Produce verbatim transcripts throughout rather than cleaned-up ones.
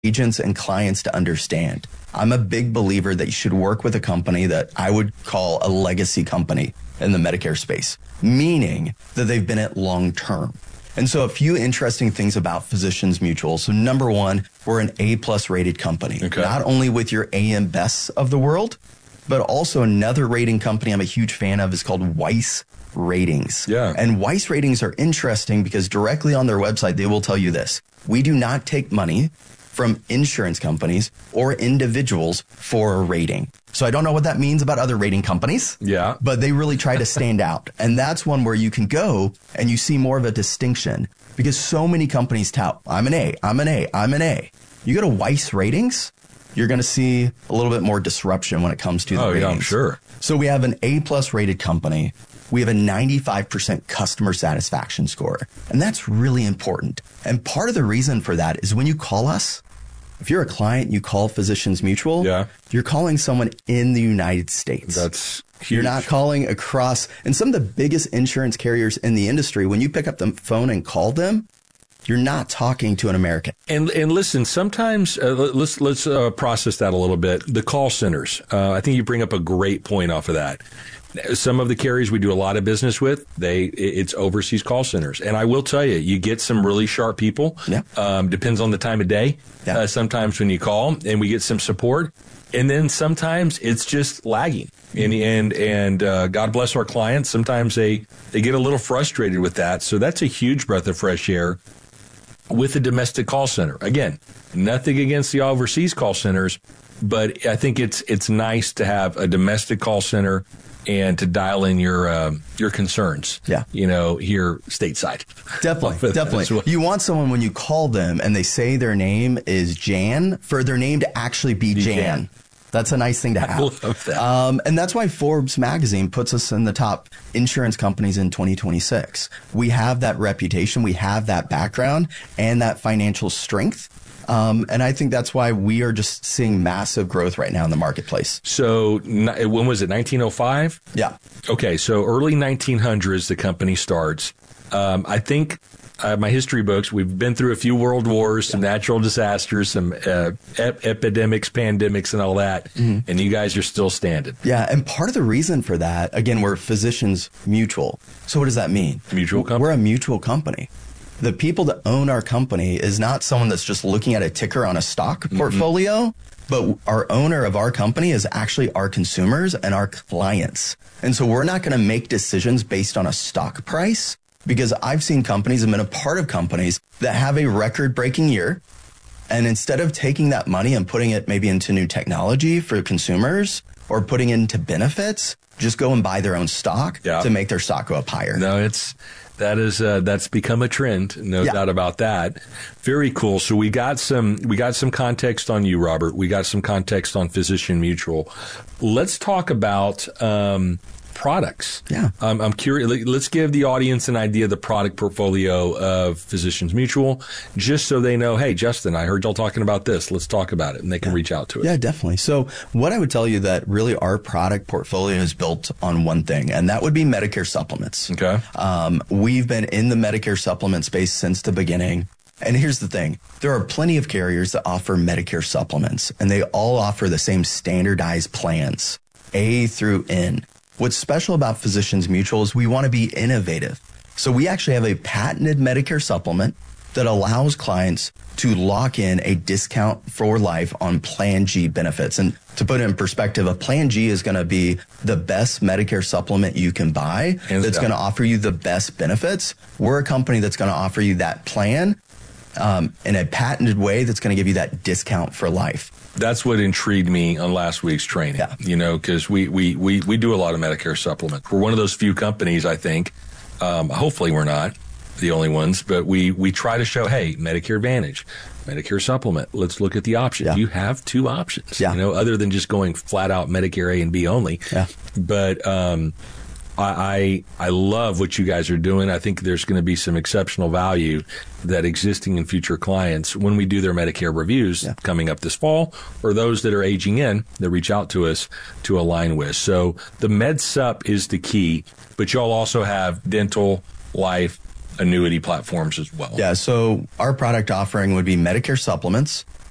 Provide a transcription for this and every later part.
agents and clients to understand. I'm a big believer that you should work with a company that I would call a legacy company in the Medicare space, meaning that they've been at long term. And so a few interesting things about Physicians Mutual. So number one, we're an A plus rated company, okay. Not only with your A M Bests of the world, but also another rating company I'm a huge fan of is called Weiss Ratings. Yeah. And Weiss Ratings are interesting because directly on their website, they will tell you this. We do not take money from insurance companies or individuals for a rating. So I don't know what that means about other rating companies. Yeah. But they really try to stand out. And that's one where you can go and you see more of a distinction because so many companies tout, I'm an A, I'm an A, I'm an A. You go to Weiss Ratings, you're going to see a little bit more disruption when it comes to the oh, ratings. Yeah, I'm sure. So we have an A plus rated company. We have a ninety-five percent customer satisfaction score. And that's really important. And part of the reason for that is when you call us, if you're a client, you call Physicians Mutual, yeah. you're calling someone in the United States. That's huge. You're not calling across. And some of the biggest insurance carriers in the industry, when you pick up the phone and call them, you're not talking to an American. And and listen, sometimes uh, let's let's uh, process that a little bit. The call centers. Uh, I think you bring up a great point off of that. Some of the carriers we do a lot of business with, they it's overseas call centers, and I will tell you, you get some really sharp people. Yeah. Um, depends on the time of day. Yeah. Uh, sometimes when you call, and we get some support, and then sometimes it's just lagging. And and and uh, God bless our clients. Sometimes they they get a little frustrated with that. So that's a huge breath of fresh air with a domestic call center. Again, nothing against the overseas call centers, but I think it's it's nice to have a domestic call center and to dial in your uh, your concerns. Yeah, you know, here stateside. Definitely, definitely. Well. You want someone when you call them and they say their name is Jan for their name to actually be, be Jan. Jan. That's a nice thing to have. I love that. Um, and that's why Forbes magazine puts us in the top insurance companies in twenty twenty-six. We have that reputation, we have that background, and that financial strength. Um, and I think that's why we are just seeing massive growth right now in the marketplace. So when was it, nineteen oh five? Yeah. Okay, so early nineteen hundreds, the company starts. Um, I think uh, my history books, we've been through a few world wars, some natural disasters, some uh, ep- epidemics, pandemics, and all that, mm-hmm. and you guys are still standing. Yeah, and part of the reason for that, again, we're Physicians Mutual. So what does that mean? Mutual company? We're a mutual company. The people that own our company is not someone that's just looking at a ticker on a stock mm-hmm. portfolio, but our owner of our company is actually our consumers and our clients. And so we're not going to make decisions based on a stock price, because I've seen companies and been a part of companies that have a record-breaking year, and instead of taking that money and putting it maybe into new technology for consumers or putting it into benefits, just go and buy their own stock yeah. to make their stock go up higher. No, it's... That is uh, that's become a trend, no yeah. doubt about that. Very cool. So we got some we got some context on you, Robert. We got some context on Physician Mutual. Let's talk about um, products. Yeah, um, I'm curious. Let's give the audience an idea of the product portfolio of Physicians Mutual, just so they know. Hey, Justin, I heard y'all talking about this. Let's talk about it, and they can yeah. reach out to it. Yeah, definitely. So what I would tell you that really our product portfolio is built on one thing, and that would be Medicare supplements. Okay. Um, we've been in the Medicare supplement space since the beginning. And here's the thing. There are plenty of carriers that offer Medicare supplements, and they all offer the same standardized plans, A through N. What's special about Physicians Mutual is we want to be innovative. So we actually have a patented Medicare supplement that allows clients to lock in a discount for life on Plan G benefits. And to put it in perspective, a Plan G is going to be the best Medicare supplement you can buy Hands that's going to offer you the best benefits. We're a company that's going to offer you that plan um, in a patented way that's going to give you that discount for life. That's what intrigued me on last week's training, yeah. you know, because we, we, we, we do a lot of Medicare supplements. We're one of those few companies, I think, um, hopefully we're not the only ones, but we, we try to show, hey, Medicare Advantage, Medicare Supplement, let's look at the options. Yeah. You have two options, yeah. you know, other than just going flat out Medicare A and B only. Yeah. But um, I, I I love what you guys are doing. I think there's going to be some exceptional value that existing and future clients, when we do their Medicare reviews yeah. coming up this fall, or those that are aging in, that reach out to us to align with. So the MedSup is the key, but y'all also have dental, life, annuity platforms as well. Yeah, so our product offering would be Medicare supplements,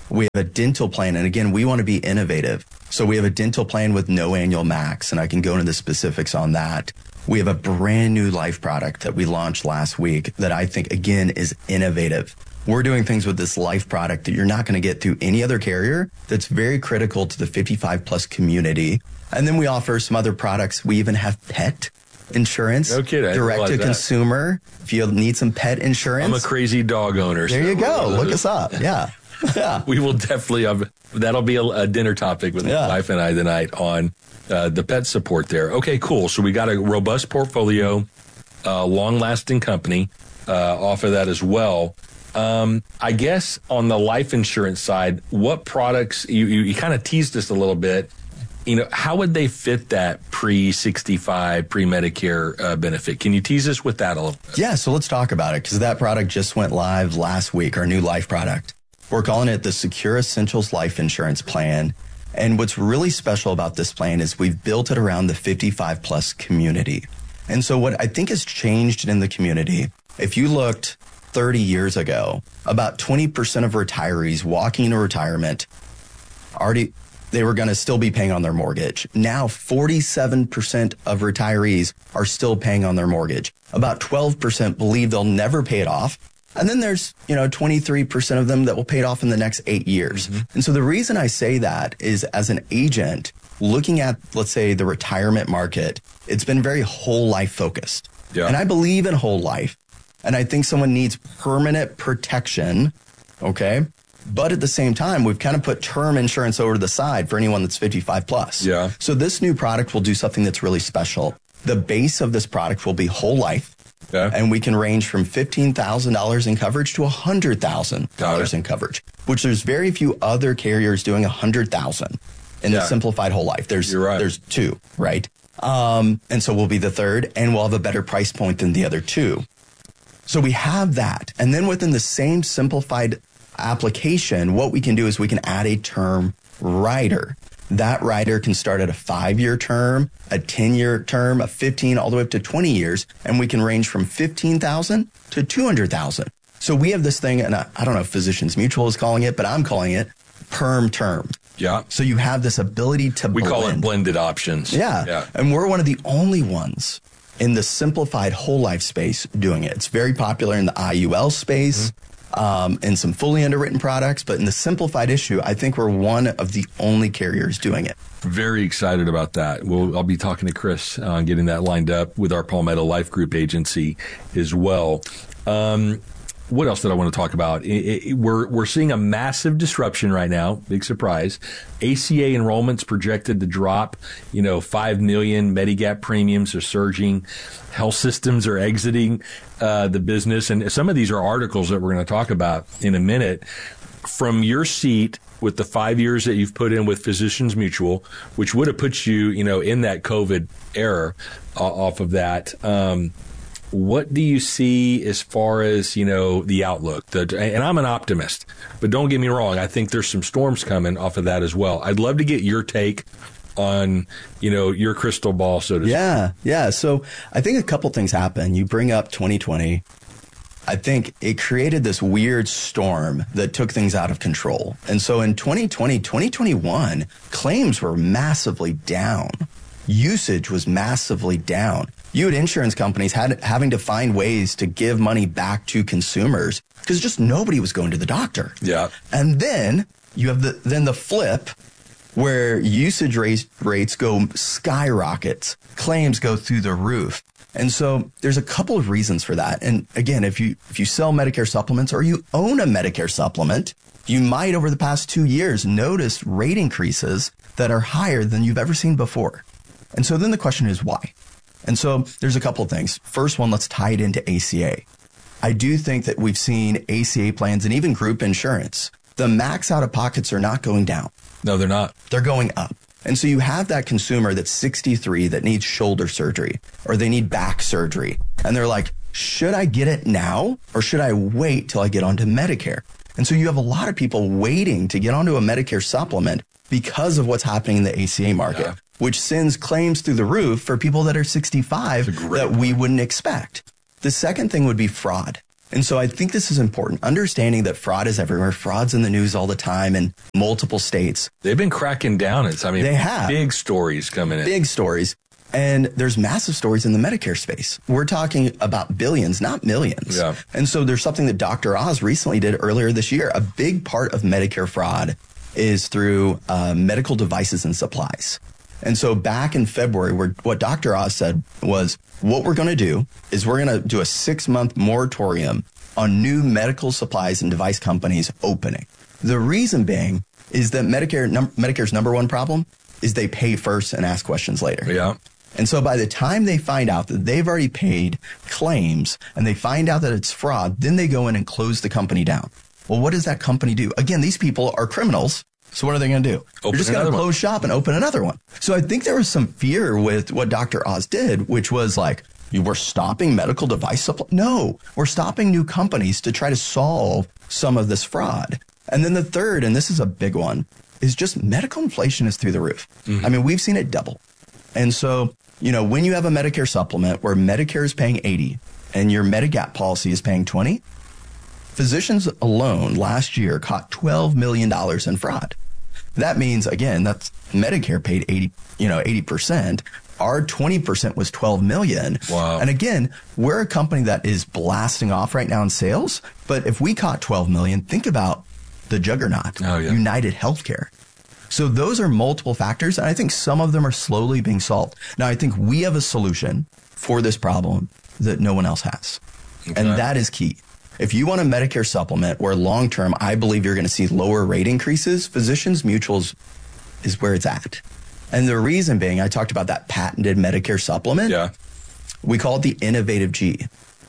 We have a dental plan. And again, we want to be innovative. So we have a dental plan with no annual max, and I can go into the specifics on that. We have a brand new life product that we launched last week that I think, again, is innovative. We're doing things with this life product that you're not going to get through any other carrier that's very critical to the fifty-five plus community. And then we offer some other products. We even have pet insurance, no kidding, direct to consumer. If you need some pet insurance. I'm a crazy dog owner. There so you go. Look us up. Yeah. Yeah. We will definitely have, that'll be a, a dinner topic with yeah. my wife and I tonight on uh, the pet support there. Okay, cool. So we got a robust portfolio, uh, long-lasting company uh, off of that as well. Um, I guess on the life insurance side, what products, you, you, you kind of teased us a little bit, you know, how would they fit that pre sixty-five, pre-Medicare uh, benefit? Can you tease us with that a little bit? Yeah, so let's talk about it, because that product just went live last week, our new life product. We're calling it the Secure Essentials Life Insurance Plan. And what's really special about this plan is we've built it around the fifty-five plus community. And so what I think has changed in the community, if you looked thirty years ago, about twenty percent of retirees walking into retirement already, they were going to still be paying on their mortgage. Now, forty-seven percent of retirees are still paying on their mortgage. About twelve percent believe they'll never pay it off. And then there's, you know, twenty-three percent of them that will pay it off in the next eight years. Mm-hmm. And so the reason I say that is, as an agent looking at, let's say, the retirement market, it's been very whole life focused. Yeah. And I believe in whole life. And I think someone needs permanent protection. Okay. But at the same time, we've kind of put term insurance over to the side for anyone that's fifty-five plus. Yeah. So this new product will do something that's really special. The base of this product will be whole life. Yeah. And we can range from fifteen thousand dollars in coverage to one hundred thousand dollars in coverage, which there's very few other carriers doing one hundred thousand dollars in yeah. the simplified whole life. There's, You're right. there's two, right? Um, and so we'll be the third, and we'll have a better price point than the other two. So we have that. And then within the same simplified application, what we can do is we can add a term rider. That rider can start at a five-year term, a ten-year term, a fifteen, all the way up to twenty years, and we can range from fifteen thousand to two hundred thousand. So we have this thing, and I, I don't know if Physicians Mutual is calling it, but I'm calling it perm term. Yeah. So you have this ability to we blend. call it blended options. Yeah. yeah. And we're one of the only ones in the simplified whole life space doing it. It's very popular in the I U L space. Mm-hmm. Um, and some fully underwritten products, but in the simplified issue, I think we're one of the only carriers doing it. Very excited about that. We'll, I'll be talking to Chris on uh, getting that lined up with our Palmetto Life Group agency as well. Um, what else did I want to talk about? It, it, we're we're seeing a massive disruption right now. Big surprise. A C A enrollments projected to drop. You know, five million. Medigap premiums are surging. Health systems are exiting uh, the business, and some of these are articles that we're going to talk about in a minute. From your seat, with the five years that you've put in with Physicians Mutual, which would have put you, you know, in that COVID era uh, off of that. Um, What do you see as far as, you know, the outlook? The, and I'm an optimist, but don't get me wrong. I think there's some storms coming off of that as well. I'd love to get your take on, you know, your crystal ball, so to speak. Yeah, yeah. So I think a couple things happen. You bring up twenty twenty. I think it created this weird storm that took things out of control. And so in twenty twenty, twenty twenty-one, claims were massively down. Usage was massively down. You had insurance companies had having to find ways to give money back to consumers because just nobody was going to the doctor. Yeah. And then you have the then the flip where usage rates rates go skyrockets, claims go through the roof. And so there's a couple of reasons for that. And again, if you if you sell Medicare supplements or you own a Medicare supplement, you might over the past two years notice rate increases that are higher than you've ever seen before. And so then the question is why? And so there's a couple of things. First one, let's tie it into A C A. I do think that we've seen A C A plans and even group insurance. The max out of pockets are not going down. No, they're not. They're going up. And so you have that consumer that's sixty-three that needs shoulder surgery or they need back surgery. And they're like, should I get it now or should I wait till I get onto Medicare? And so you have a lot of people waiting to get onto a Medicare supplement because of what's happening in the A C A market, yeah. which sends claims through the roof for people that are sixty-five that we wouldn't expect. The second thing would be fraud. And so I think this is important. Understanding that fraud is everywhere. Fraud's in the news all the time in multiple states. They've been cracking down. It's, I mean, they have big stories coming in. Big stories. And there's massive stories in the Medicare space. We're talking about billions, not millions. Yeah. And so there's something that Doctor Oz recently did earlier this year. A big part of Medicare fraud is through uh, medical devices and supplies. And so back in February, where what Doctor Oz said was, what we're going to do is we're going to do a six-month moratorium on new medical supplies and device companies opening. The reason being is that Medicare num- Medicare's number one problem is they pay first and ask questions later. Yeah. And so by the time they find out that they've already paid claims and they find out that it's fraud, then they go in and close the company down. Well, what does that company do? Again, these people are criminals. So what are they going to do? Open They're just going to close one. shop and open another one. So I think there was some fear with what Doctor Oz did, which was like, you were stopping medical device supply. No, we're stopping new companies to try to solve some of this fraud. And then the third, and this is a big one, is just medical inflation is through the roof. Mm-hmm. I mean, we've seen it double. And so, you know, when you have a Medicare supplement where Medicare is paying eighty and your Medigap policy is paying twenty, physicians alone last year caught twelve million dollars in fraud. That means, again, that's Medicare paid eighty, you know, eighty percent. Our twenty percent was twelve million. Wow. And again, we're a company that is blasting off right now in sales. But if we caught twelve million, think about the juggernaut, oh, yeah. United Healthcare. So those are multiple factors. And I think some of them are slowly being solved. Now, I think we have a solution for this problem that no one else has. Okay. And that is key. If you want a Medicare supplement where long term, I believe you're going to see lower rate increases, Physicians Mutuals is where it's at. And the reason being, I talked about that patented Medicare supplement. Yeah. We call it the Innovative G.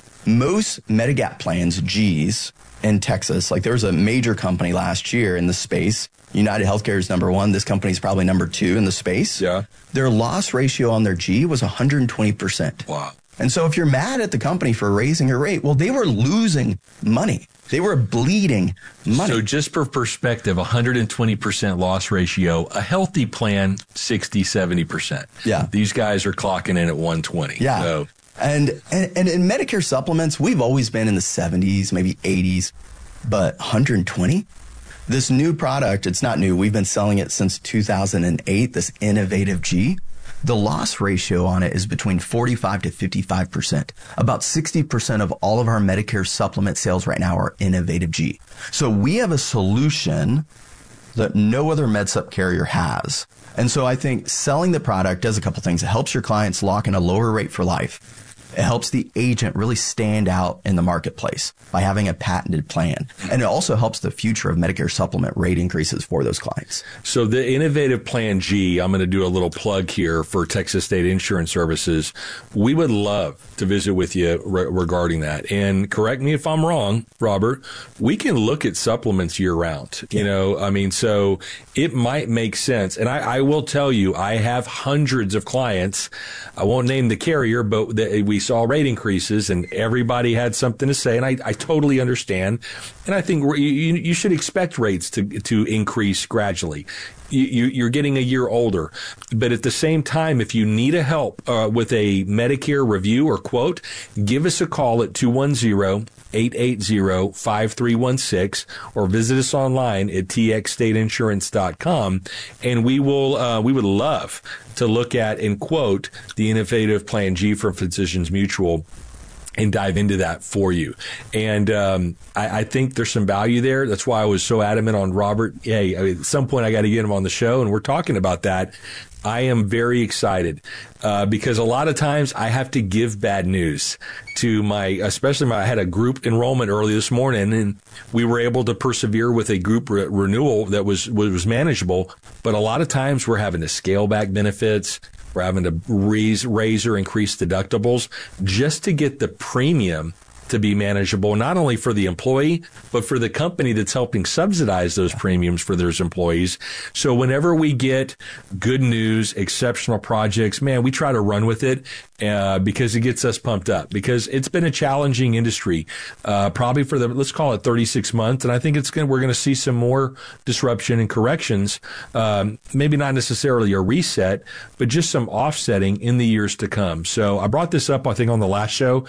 Most Medigap plans, Gs, in Texas, like there was a major company last year in the space. United Healthcare is number one. This company is probably number two in the space. Yeah. Their loss ratio on their G was one hundred twenty percent. Wow. And so if you're mad at the company for raising your rate, well, they were losing money. They were bleeding money. So just for perspective, one hundred twenty percent loss ratio, a healthy plan, sixty, seventy percent. Yeah. These guys are clocking in at one twenty. Yeah. So. And, and, and in Medicare supplements, we've always been in the seventies, maybe eighties, but one hundred twenty? This new product, it's not new. We've been selling it since two thousand eight, this Innovative G. The loss ratio on it is between forty-five to fifty-five percent. About sixty percent of all of our Medicare supplement sales right now are Innovative G. So we have a solution that no other MedSup carrier has. And so I think selling the product does a couple things. It helps your clients lock in a lower rate for life. It helps the agent really stand out in the marketplace by having a patented plan. And it also helps the future of Medicare supplement rate increases for those clients. So the Innovative Plan G, I'm going to do a little plug here for Texas State Insurance Services. We would love to visit with you re- regarding that. And correct me if I'm wrong, Robert, we can look at supplements year round. Yeah. You know, I mean, so it might make sense. And I, I will tell you, I have hundreds of clients. I won't name the carrier, but the, we saw rate increases and everybody had something to say. And I, I totally understand. And I think you, you should expect rates to, to increase gradually. You, you, you're getting a year older. But at the same time, if you need a help uh, with a Medicare review or quote, give us a call at two one zero, eight eight zero, five three one six or visit us online at t x state insurance dot com. And we will, uh, we would love to look at and quote the Innovative Plan G from Physicians Mutual and dive into that for you. And um, I, I think there's some value there. That's why I was so adamant on Robert. Hey, I mean, at some point I got to get him on the show, and we're talking about that. I am very excited uh, because a lot of times I have to give bad news to my, especially my, I had a group enrollment early this morning, and we were able to persevere with a group re- renewal that was was manageable. But a lot of times we're having to scale back benefits. We're having to raise, raise or increase deductibles just to get the premium to be manageable, not only for the employee, but for the company that's helping subsidize those premiums for their employees. So whenever we get good news, exceptional projects, man, we try to run with it uh, because it gets us pumped up, because it's been a challenging industry, uh, probably for the, let's call it thirty-six months. And I think it's going we're going to see some more disruption and corrections, um, maybe not necessarily a reset, but just some offsetting in the years to come. So I brought this up, I think, on the last show.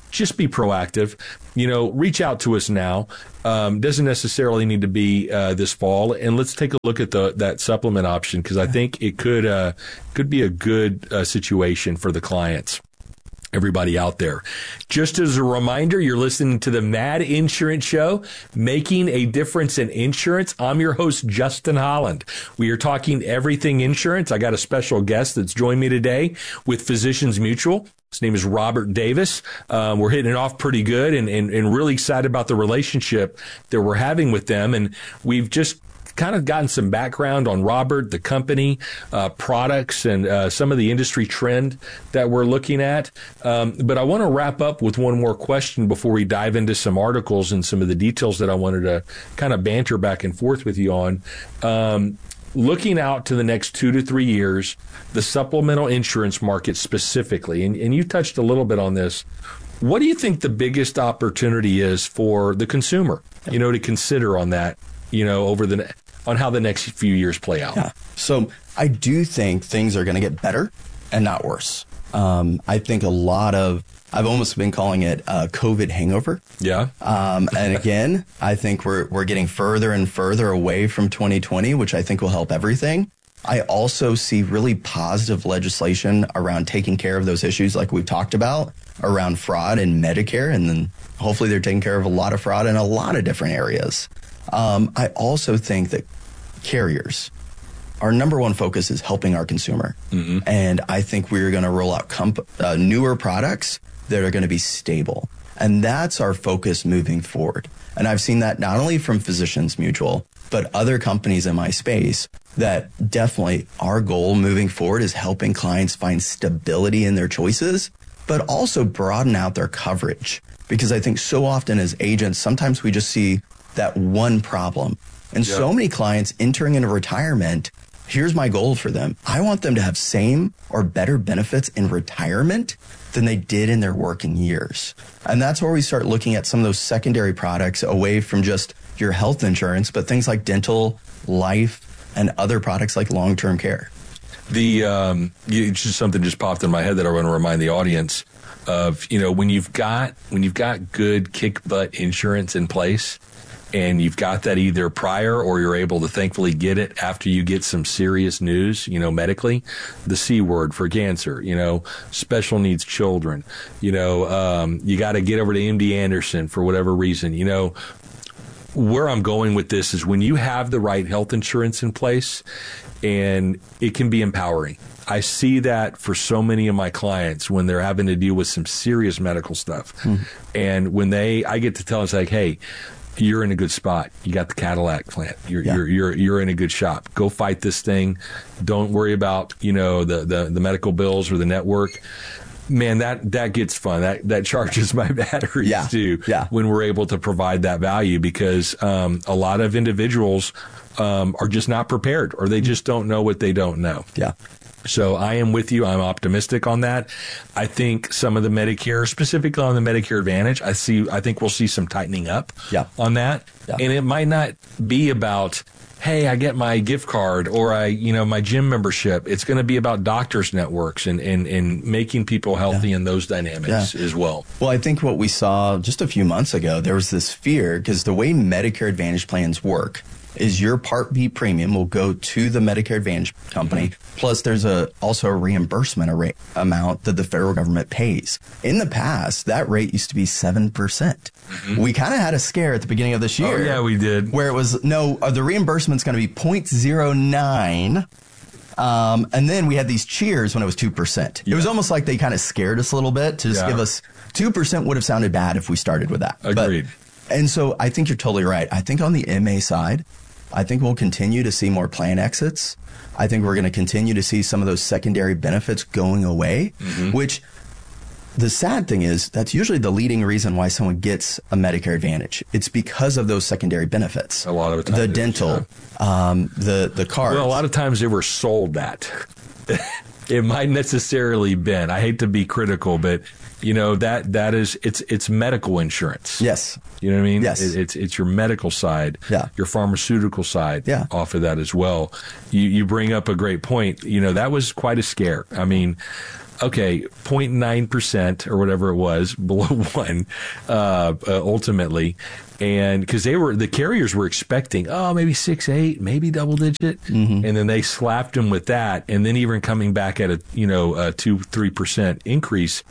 just be proactive. You know, reach out to us now. Um, doesn't necessarily need to be uh, this fall. And let's take a look at the that supplement option, because I think it could uh, could be a good uh, situation for the clients. Everybody out there. Just as a reminder, you're listening to the Mad Insurance Show, making a difference in insurance. I'm your host, Justin Holland. We are talking everything insurance. I got a special guest that's joined me today with Physicians Mutual. His name is Robert Davis. Um, we're hitting it off pretty good and, and, and really excited about the relationship that we're having with them. And we've just kind of gotten some background on Robert, the company, uh, products, and uh, some of the industry trend that we're looking at. Um, but I want to wrap up with one more question before we dive into some articles and some of the details that I wanted to kind of banter back and forth with you on. Um, looking out to the next two to three years, the supplemental insurance market specifically, and, and you touched a little bit on this. What do you think the biggest opportunity is for the consumer, you know, to consider on that, you know, over the on how the next few years play out? Yeah. So I do think things are going to get better and not worse. Um, I think a lot of, I've almost been calling it a COVID hangover. Yeah. Um, and again, I think we're we're getting further and further away from twenty twenty, which I think will help everything. I also see really positive legislation around taking care of those issues like we've talked about around fraud in Medicare. And then hopefully they're taking care of a lot of fraud in a lot of different areas. Um, I also think that carriers, our number one focus is helping our consumer. Mm-hmm. And I think we're going to roll out comp- uh, newer products that are going to be stable. And that's our focus moving forward. And I've seen that not only from Physicians Mutual, but other companies in my space, that definitely our goal moving forward is helping clients find stability in their choices, but also broaden out their coverage. Because I think so often as agents, sometimes we just see that one problem. And yeah. so many clients entering into retirement, here's my goal for them. I want them to have same or better benefits in retirement than they did in their working years. And that's where we start looking at some of those secondary products away from just your health insurance, but things like dental, life, and other products like long-term care. The um, you, just something just popped in my head that I want to remind the audience of. You know, when you've got when you've got good kick butt insurance in place, and you've got that either prior or you're able to thankfully get it after you get some serious news, you know, medically, the C word for cancer, you know, special needs children, you know, um, you got to get over to M D Anderson for whatever reason, you know. Where I'm going with this is when you have the right health insurance in place, and it can be empowering. I see that for so many of my clients when they're having to deal with some serious medical stuff. Mm-hmm. And when they, I get to tell them, it's like, hey, you're in a good spot. You got the Cadillac plant. You're yeah. you're you're you're in a good shop. Go fight this thing. Don't worry about, you know, the the, the medical bills or the network. Man, that, that gets fun. That that charges my batteries yeah. too. Yeah. When we're able to provide that value, because um, a lot of individuals um, are just not prepared, or they just don't know what they don't know. Yeah. So I am with you. I'm optimistic on that. I think some of the Medicare, specifically on the Medicare Advantage, I see. I think we'll see some tightening up yeah. on that, yeah. and it might not be about, hey, I get my gift card or I, you know, my gym membership. It's going to be about doctors' networks and, and, and making people healthy yeah. in those dynamics yeah. as well. Well, I think what we saw just a few months ago, there was this fear, because the way Medicare Advantage plans work is your Part B premium will go to the Medicare Advantage company. Mm-hmm. Plus, there's a also a reimbursement rate amount that the federal government pays. In the past, that rate used to be seven percent. Mm-hmm. We kind of had a scare at the beginning of this year. Oh, yeah, we did. Where it was, no, uh, the reimbursement's going to be zero point zero nine. Um, and then we had these cheers when it was two percent. Yeah. It was almost like they kind of scared us a little bit to just yeah. give us two percent would have sounded bad if we started with that. Agreed. But, and so I think you're totally right. I think on the M A side, I think we'll continue to see more plan exits. I think we're going to continue to see some of those secondary benefits going away, mm-hmm. which the sad thing is that's usually the leading reason why someone gets a Medicare Advantage. It's because of those secondary benefits. A lot of the time. The dental, yeah. um, the, the cards. Well, a lot of times they were sold that. It might necessarily been. I hate to be critical, but you know that that is it's it's medical insurance. Yes, you know what I mean. Yes, it, it's it's your medical side. Yeah, your pharmaceutical side. Yeah. Off of that as well. You you bring up a great point. You know that was quite a scare. I mean, okay, zero point nine percent or whatever it was, below one, uh, uh, ultimately. And because they were, the carriers were expecting, oh, maybe six, eight, maybe double digit. Mm-hmm. And then they slapped them with that. And then even coming back at a, you know, a two, three percent increase.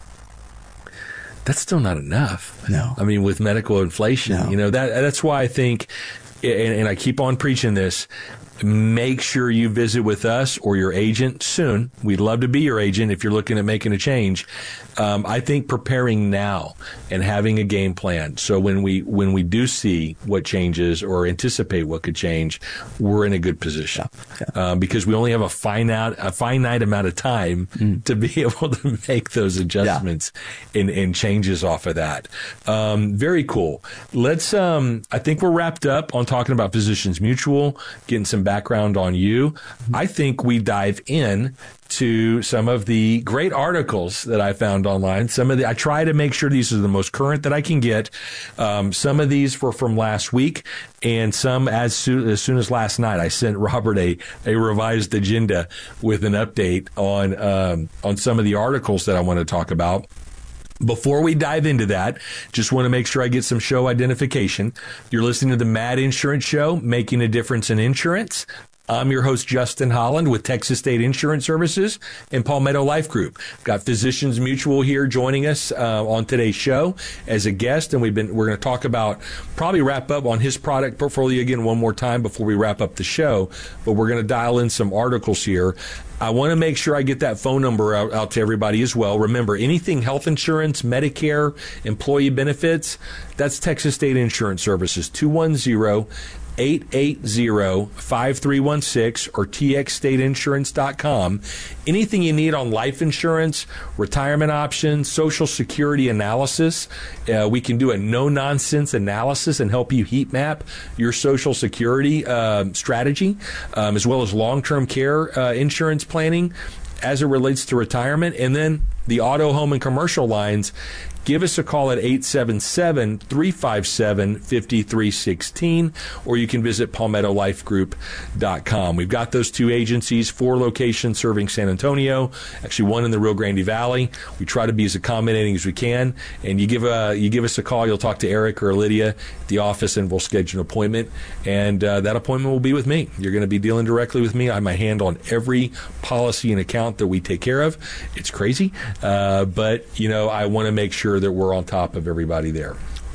That's still not enough. No. I mean, with medical inflation, no. you know, that that's why I think, and, and I keep on preaching this, make sure you visit with us or your agent soon. We'd love to be your agent if you're looking at making a change. Um, I think preparing now and having a game plan. So when we when we do see what changes or anticipate what could change, we're in a good position yeah. Yeah. Um, because we only have a finite a finite amount of time mm. to be able to make those adjustments yeah. and, and changes off of that. Um, very cool. Let's. Um, I think we're wrapped up on talking about Physicians Mutual, getting some background on you. Mm-hmm. I think we dive in to some of the great articles that I found online. Some of the, I try to make sure these are the most current that I can get. Um, some of these were from last week, and some as soon as, soon as last night. I sent Robert a, a revised agenda with an update on um, on some of the articles that I want to talk about. Before we dive into that, just want to make sure I get some show identification. You're listening to the Mad Insurance Show, Making a Difference in Insurance. I'm your host, Justin Holland, with Texas State Insurance Services and Palmetto Life Group. Got Physicians Mutual here joining us uh, on today's show as a guest, and we've been we're going to talk about, probably wrap up on his product portfolio again one more time before we wrap up the show. But we're going to dial in some articles here. I want to make sure I get that phone number out, out to everybody as well. Remember, anything health insurance, Medicare, employee benefits, that's Texas State Insurance Services, two one zero, eight eight zero, five three one six or T X state insurance dot com. Anything you need on life insurance, retirement options, Social Security analysis, uh, we can do a no-nonsense analysis and help you heat map your Social Security uh, strategy, um, as well as long-term care uh, insurance planning as it relates to retirement. And then the auto, home, and commercial lines. Give us a call at eight seven seven, three five seven, five three one six, or you can visit palmetto life group dot com. We've got those two agencies, four locations serving San Antonio, actually one in the Rio Grande Valley. We try to be as accommodating as we can, and you give a, you give us a call, you'll talk to Eric or Lydia at the office, and we'll schedule an appointment, and uh, that appointment will be with me. You're going to be dealing directly with me. I have my hand on every policy and account that we take care of. It's crazy, uh, but, you know, I want to make sure that we're on top of everybody there.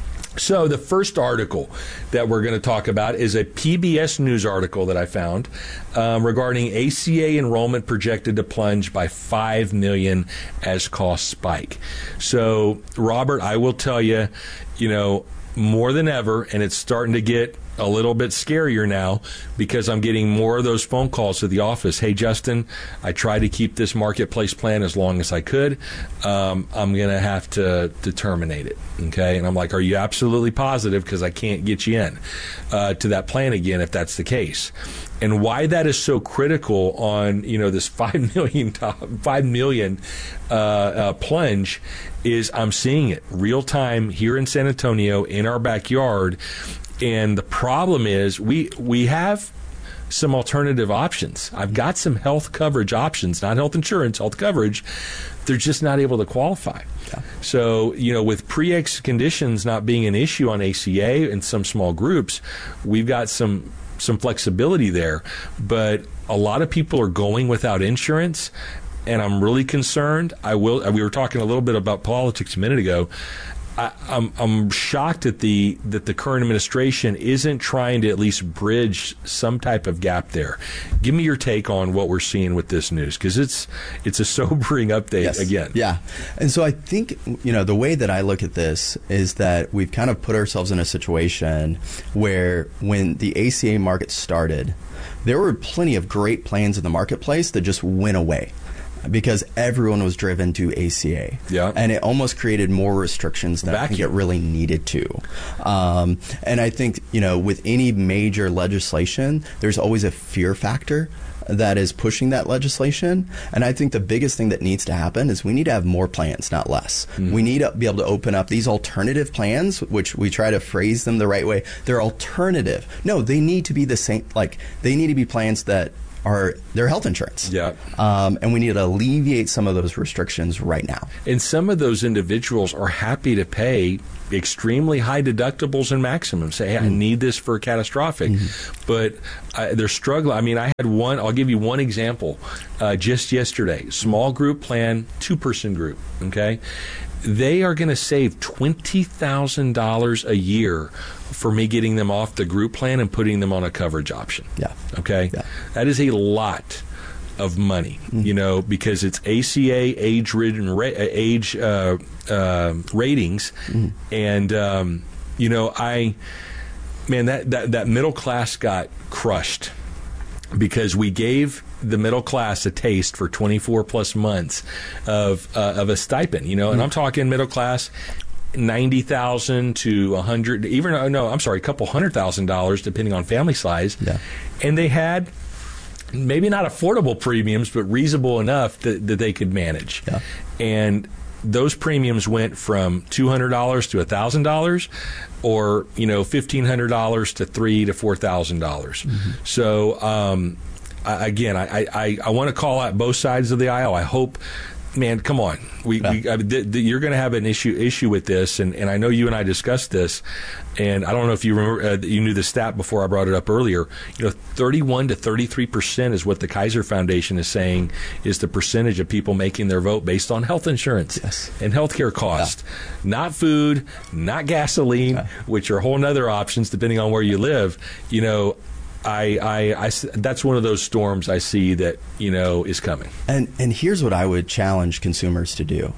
So the first article that we're going to talk about is a P B S News article that I found um, regarding A C A enrollment projected to plunge by five million dollars as costs spike. So, Robert, I will tell you, you know, more than ever, and it's starting to get a little bit scarier now because I'm getting more of those phone calls to the office. Hey, Justin, I tried to keep this marketplace plan as long as I could. Um, I'm going to have to, to terminate it. Okay. And I'm like, are you absolutely positive? Because I can't get you in uh, to that plan again if that's the case. And why that is so critical on, you know, this five million, five million uh, uh, plunge is I'm seeing it real time here in San Antonio in our backyard. And the problem is we we have some alternative options. I've got some health coverage options, not health insurance, health coverage. They're just not able to qualify. Yeah. So, you know, with pre-ex conditions not being an issue on A C A in some small groups, we've got some some flexibility there. But a lot of people are going without insurance, and I'm really concerned. I will. We were talking a little bit about politics a minute ago. I, I'm I'm shocked that the that the current administration isn't trying to at least bridge some type of gap there. Give me your take on what we're seeing with this news, because it's it's a sobering update yes. again. Yeah, and so I think, you know, the way that I look at this is that we've kind of put ourselves in a situation where when the A C A market started, there were plenty of great plans in the marketplace that just went away, because everyone was driven to A C A. Yeah. And it almost created more restrictions than I think it really needed to. Um, and I think, you know, with any major legislation, there's always a fear factor that is pushing that legislation. And I think the biggest thing that needs to happen is we need to have more plans, not less. Mm. We need to be able to open up these alternative plans, which we try to phrase them the right way. They're alternative. No, they need to be the same. Like, they need to be plans that are their health insurance. Yeah. Um, and we need to alleviate some of those restrictions right now. And some of those individuals are happy to pay extremely high deductibles and maximums. Say, hey, mm-hmm. I need this for catastrophic. Mm-hmm. But uh, they're struggling. I mean, I had one, I'll give you one example. Uh, just yesterday, small group plan, two-person group, okay? They are going to save twenty thousand dollars a year for me getting them off the group plan and putting them on a coverage option. Yeah. Okay? Yeah. That is a lot of money, mm-hmm. you know, because it's A C A age-ridden ra- age uh, uh, ratings. Mm-hmm. And, um, you know, I, man, that, that, that middle class got crushed because we gave the middle class a taste for twenty-four plus months of uh, of a stipend, you know, and mm-hmm. I'm talking middle class, ninety thousand to a hundred, even no, I'm sorry, a couple hundred thousand dollars depending on family size, yeah. and they had maybe not affordable premiums, but reasonable enough that, that they could manage, yeah. and those premiums went from two hundred dollars to one thousand dollars, or you know, fifteen hundred dollars to three to four thousand dollars. Mm-hmm. So. Um, I, again, I, I, I want to call out both sides of the aisle. I hope, man, come on. We, yeah. we I mean, th- th- you're going to have an issue issue with this, and, and I know you and I discussed this, and I don't know if you remember, uh, you knew the stat before I brought it up earlier. You know, thirty-one to thirty-three percent is what the Kaiser Foundation is saying is the percentage of people making their vote based on health insurance yes. and healthcare costs, yeah. not food, not gasoline, yeah. which are whole nother options depending on where you live. You know. I, I, I, that's one of those storms I see that, you know, is coming. And and here's what I would challenge consumers to do.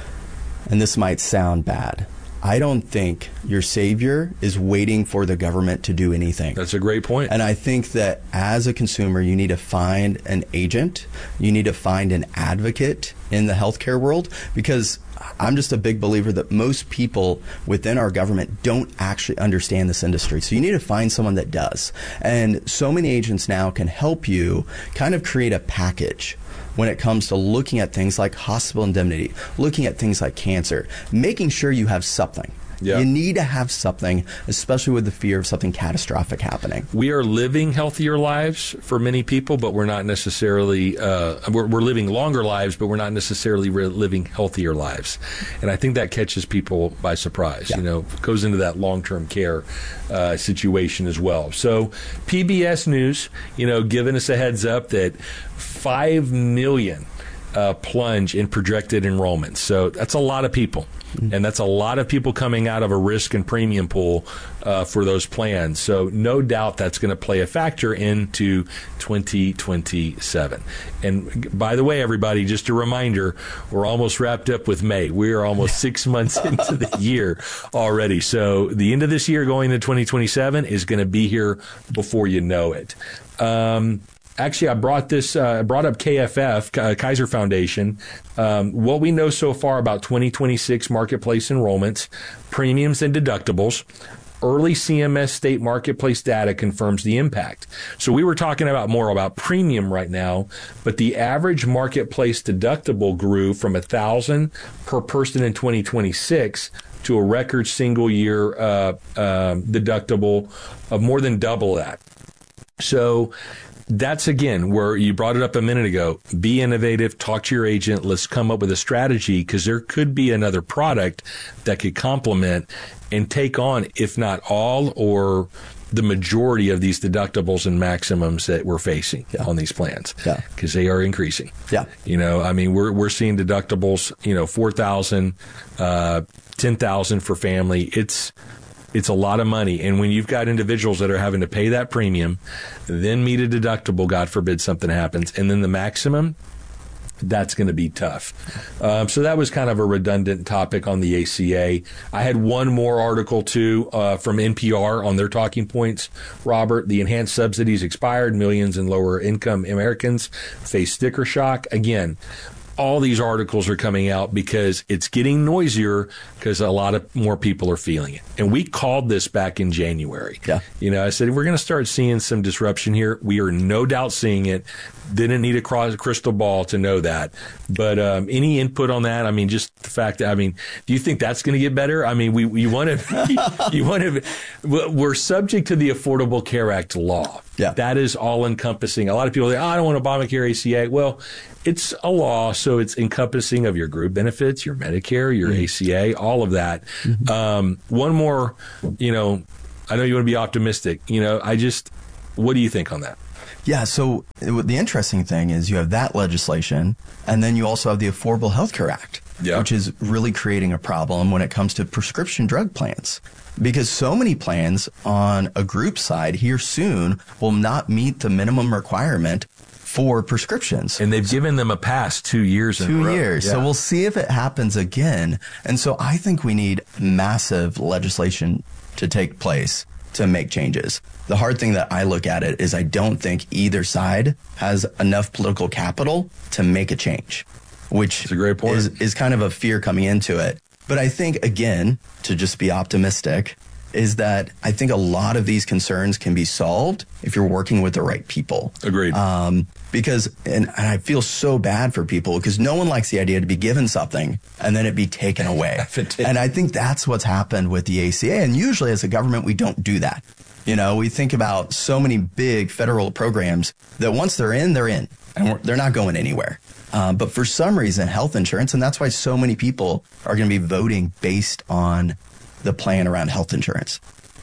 And this might sound bad. I don't think your savior is waiting for the government to do anything. That's a great point. And I think that as a consumer, you need to find an agent. You need to find an advocate in the healthcare world, because I'm just a big believer that most people within our government don't actually understand this industry. So you need to find someone that does. And so many agents now can help you kind of create a package when it comes to looking at things like hospital indemnity, looking at things like cancer, making sure you have something. Yeah. You need to have something, especially with the fear of something catastrophic happening. We are living healthier lives for many people, but we're not necessarily, uh, we're, we're living longer lives, but we're not necessarily re- living healthier lives. And I think that catches people by surprise, yeah. you know, goes into that long-term care uh, situation as well. So P B S News, you know, giving us a heads up that five million uh, plunge in projected enrollment. So that's a lot of people. And that's a lot of people coming out of a risk and premium pool uh, for those plans. So no doubt that's going to play a factor into twenty twenty-seven. And by the way, everybody, just a reminder, we're almost wrapped up with May. We are almost six months into the year already. So the end of this year going into twenty twenty-seven is going to be here before you know it. Um, Actually, I brought this, uh, brought up K F F, uh, Kaiser Foundation. Um, what we know so far about twenty twenty-six marketplace enrollments, premiums and deductibles. Early C M S state marketplace data confirms the impact. So we were talking about more about premium right now, but the average marketplace deductible grew from a thousand per person in twenty twenty-six to a record single year uh, uh, deductible of more than double that. So that's, again, where you brought it up a minute ago. Be innovative, talk to your agent. Let's come up with a strategy, because there could be another product that could complement and take on, if not all, or the majority of these deductibles and maximums that we're facing yeah. on these plans, yeah. because they are increasing. Yeah. You know, I mean, we're we're seeing deductibles, you know, four thousand, uh, ten thousand for family. It's It's a lot of money. And when you've got individuals that are having to pay that premium, then meet a deductible, God forbid something happens, and then the maximum, that's going to be tough. Um, so that was kind of a redundant topic on the A C A. I had one more article, too, uh, from N P R on their talking points. Robert, the enhanced subsidies expired. Millions in lower income Americans face sticker shock. Again, all these articles are coming out because it's getting noisier, because a lot of more people are feeling it. And we called this back in January. Yeah. You know, I said, we're going to start seeing some disruption here. We are no doubt seeing it. Didn't need a crystal ball to know that. But um, any input on that? I mean, just the fact that, I mean, do you think that's going to get better? I mean, we you want to, you want to, we're subject to the Affordable Care Act law. Yeah. That is all encompassing. A lot of people say, oh, I don't want Obamacare A C A. Well, it's a law, so it's encompassing of your group benefits, your Medicare, your mm-hmm. A C A, all of that. Mm-hmm. Um, one more, you know, I know you want to be optimistic. You know, I just, what do you think on that? Yeah, so the interesting thing is you have that legislation, and then you also have the Affordable Health Care Act, yeah. which is really creating a problem when it comes to prescription drug plans. Because so many plans on a group side here soon will not meet the minimum requirement for prescriptions. And they've given them a pass two years in a row. Two years. Yeah. So we'll see if it happens again. And so I think we need massive legislation to take place to make changes. The hard thing that I look at it is I don't think either side has enough political capital to make a change, which That's a great point. Is, is kind of a fear coming into it. But I think, again, to just be optimistic, is that I think a lot of these concerns can be solved if you're working with the right people. Agreed. Um, because, and, and I feel so bad for people because no one likes the idea to be given something and then it be taken away. And I think that's what's happened with the A C A. And usually as a government, we don't do that. You know, we think about so many big federal programs that once they're in, they're in and we're, they're not going anywhere. Uh, but for some reason, health insurance, and that's why so many people are going to be voting based on the plan around health insurance.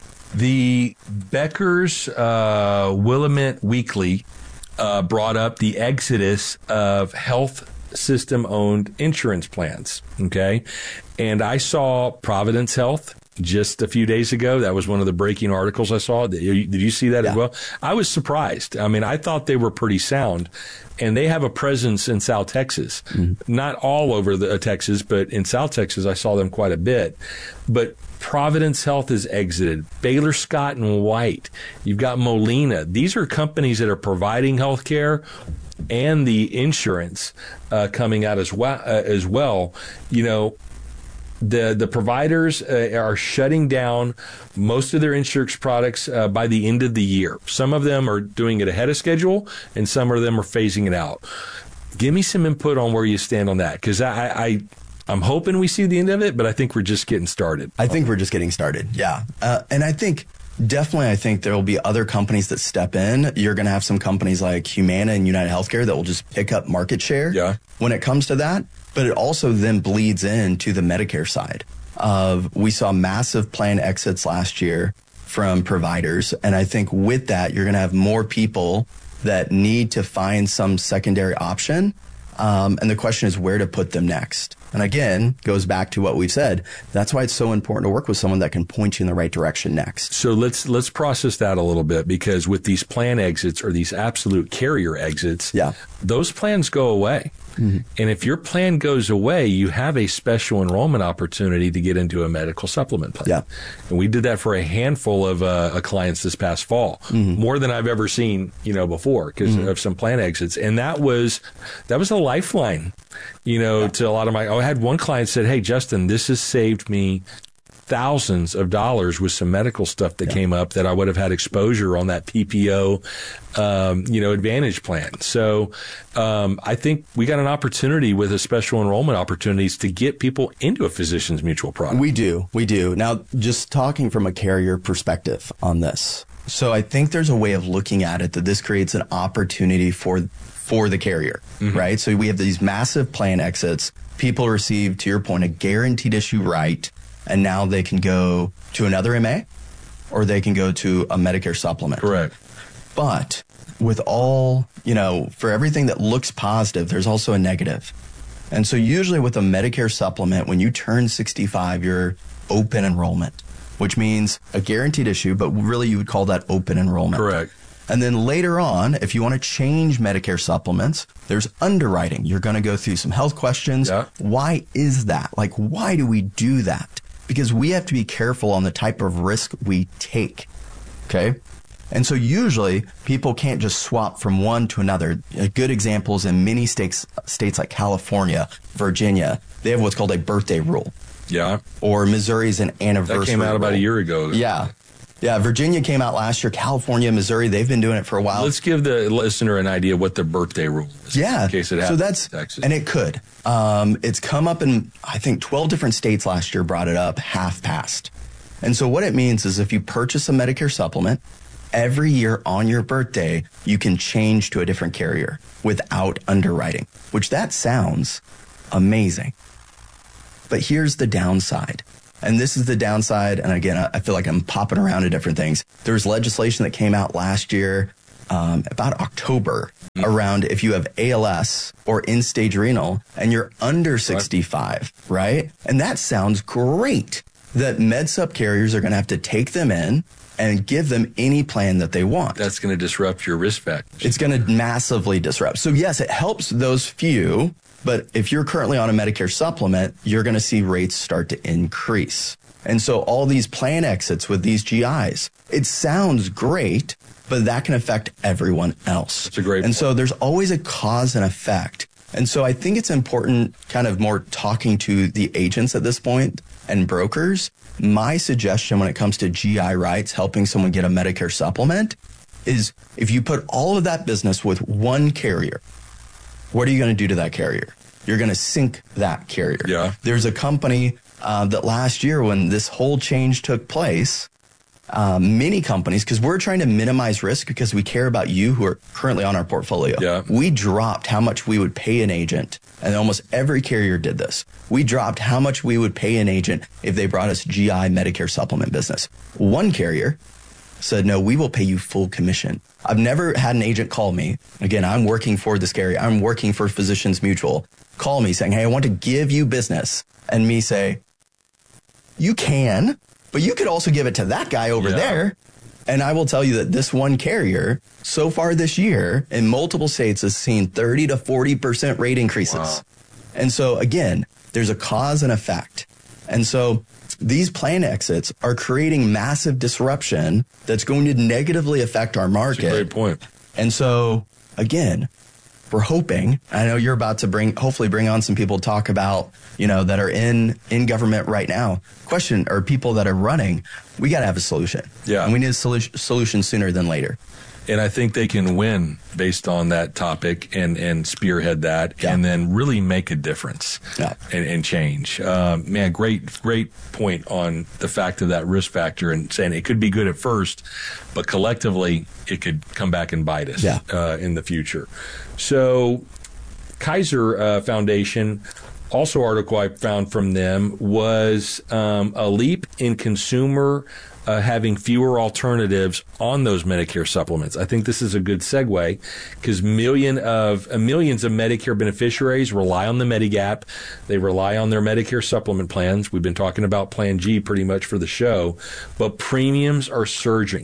The Becker's uh, Willamette Weekly uh, brought up the exodus of health system-owned insurance plans, okay? And I saw Providence Health just a few days ago. That was one of the breaking articles I saw. Did you, did you see that yeah. as well? I was surprised. I mean, I thought they were pretty sound. And they have a presence in South Texas. Mm-hmm. Not all over the, uh, Texas, but in South Texas, I saw them quite a bit. But Providence Health is exited. Baylor Scott and White. You've got Molina. These are companies that are providing health care and the insurance uh, coming out as well. Uh, as well, you know. The the providers uh, are shutting down most of their insurance products uh, by the end of the year. Some of them are doing it ahead of schedule, and some of them are phasing it out. Give me some input on where you stand on that, because I, I, I'm hoping we see the end of it, but I think we're just getting started. I think we're just getting started, yeah. Uh, and I think definitely I think there will be other companies that step in. You're going to have some companies like Humana and United Healthcare that will just pick up market share yeah. when it comes to that. But it also then bleeds into the Medicare side of, we saw massive plan exits last year from providers. And I think with that, you're going to have more people that need to find some secondary option. Um, and the question is where to put them next. And again, goes back to what we've said. That's why it's so important to work with someone that can point you in the right direction next. So let's let's process that a little bit, because with these plan exits or these absolute carrier exits, yeah. those plans go away. Mm-hmm. And if your plan goes away, you have a special enrollment opportunity to get into a medical supplement plan. Yeah. And we did that for a handful of uh, clients this past fall, mm-hmm. more than I've ever seen, you know, before because mm-hmm. of some plan exits. And that was that was a lifeline, you know, yeah. to a lot of my. I had one client said, "Hey, Justin, this has saved me thousands of dollars with some medical stuff that yeah. came up that I would have had exposure on that P P O, um, you know, Advantage plan." So um, I think we got an opportunity with a special enrollment opportunities to get people into a Physicians Mutual product. We do. We do. Now, just talking from a carrier perspective on this. So I think there's a way of looking at it that this creates an opportunity for for the carrier, mm-hmm. right? So we have these massive plan exits. People receive, to your point, a guaranteed issue right. And now they can go to another M A or they can go to a Medicare supplement. Correct. But with all, you know, for everything that looks positive, there's also a negative. And so usually with a Medicare supplement, when you turn sixty-five, you're open enrollment, which means a guaranteed issue, but really you would call that open enrollment. Correct. And then later on, if you want to change Medicare supplements, there's underwriting. You're going to go through some health questions. Yeah. Why is that? Like, why do we do that? Because we have to be careful on the type of risk we take. Okay. And so usually people can't just swap from one to another. A good example is in many states, states like California, Virginia, they have what's called a birthday rule. Yeah. Or Missouri's an anniversary That came out about rule. a year ago. Yeah. Yeah, Virginia came out last year. California, Missouri, they've been doing it for a while. Let's give the listener an idea what the birthday rule is. Yeah. In case it happens so that's, in Texas. And it could. Um, it's come up in, I think, twelve different states last year brought it up, half passed. And so what it means is if you purchase a Medicare supplement every year on your birthday, you can change to a different carrier without underwriting, which that sounds amazing. But here's the downside. And this is the downside. And again, I feel like I'm popping around to different things. There was legislation that came out last year, um, about October, mm-hmm. around if you have A L S or end-stage renal and you're under sixty-five, right? right? And that sounds great that MedSup carriers are going to have to take them in and give them any plan that they want. That's going to disrupt your risk factors. It's going to massively disrupt. So yes, it helps those few, but if you're currently on a Medicare supplement, you're going to see rates start to increase. And so all these plan exits with these G Is, it sounds great, but that can affect everyone else. That's a great And point. so there's always a cause and effect. And so I think it's important kind of more talking to the agents at this point and brokers. My suggestion when it comes to G I rights, helping someone get a Medicare supplement, is if you put all of that business with one carrier, what are you going to do to that carrier? You're going to sink that carrier. Yeah. There's a company uh, that last year when this whole change took place, uh, many companies, because we're trying to minimize risk because we care about you who are currently on our portfolio. Yeah. We dropped how much we would pay an agent, and almost every carrier did this. We dropped how much we would pay an agent if they brought us G I Medicare supplement business. One carrier said, no, we will pay you full commission. I've never had an agent call me. Again, I'm working for this carrier. I'm working for Physicians Mutual. Call me saying, hey, I want to give you business. And me say, you can, but you could also give it to that guy over yeah. there. And I will tell you that this one carrier so far this year in multiple states has seen thirty to forty percent rate increases. Wow. And so again, there's a cause and effect. And so these plan exits are creating massive disruption that's going to negatively affect our market. That's a great point. And so, again, we're hoping, I know you're about to bring, hopefully bring on some people to talk about, you know, that are in, in government right now. Question, or people that are running, we got to have a solution. Yeah. And we need a solution, solution sooner than later. And I think they can win based on that topic and, and spearhead that Yeah. and then really make a difference Yeah. and, and change. Um, man, great, great point on the fact of that risk factor and saying it could be good at first, but collectively it could come back and bite us Yeah. uh, in the future. So Kaiser uh, Foundation, also article I found from them was um, a leap in consumer Uh, having fewer alternatives on those Medicare supplements. I think this is a good segue because million of uh, millions of Medicare beneficiaries rely on the Medigap. They rely on their Medicare supplement plans. We've been talking about Plan G pretty much for the show, but premiums are surging.